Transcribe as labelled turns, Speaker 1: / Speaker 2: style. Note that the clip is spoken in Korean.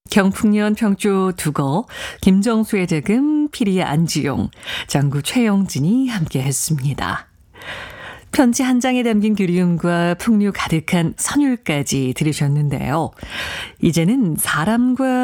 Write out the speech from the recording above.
Speaker 1: 경풍년 평조 두거, 김정수의 대금, 피리의 안지용, 장구 최영진이 함께했습니다. 편지 한 장에 담긴 그리움과 풍류 가득한 선율까지 들으셨는데요. 이제는 사람과